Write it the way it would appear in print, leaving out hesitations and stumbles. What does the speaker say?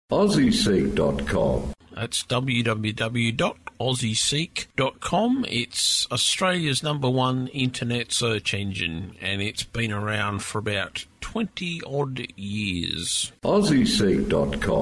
AussieSeek.com. That's www.aussieseek.com. It's Australia's #1 internet search engine, and it's been around for about 20-odd years. AussieSeek.com.